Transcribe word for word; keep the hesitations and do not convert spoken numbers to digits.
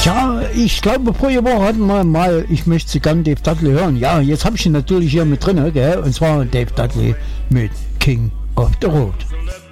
Ja, ich glaube, vorige Woche hatten wir mal, ich möchte sie gerne Dave Dudley hören. Ja, jetzt habe ich ihn natürlich hier mit drin, gell? Und zwar Dave Dudley mit King of the Road.